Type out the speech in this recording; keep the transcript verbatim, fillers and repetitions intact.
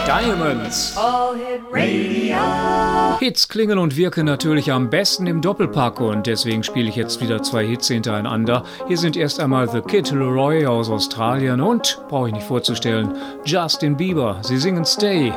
Diamonds. All Hit Radio. Hits klingen und wirken natürlich am besten im Doppelpack und deswegen spiele ich jetzt wieder zwei Hits hintereinander. Hier sind erst einmal The Kid Laroi aus Australien und, brauche ich nicht vorzustellen, Justin Bieber. Sie singen Stay.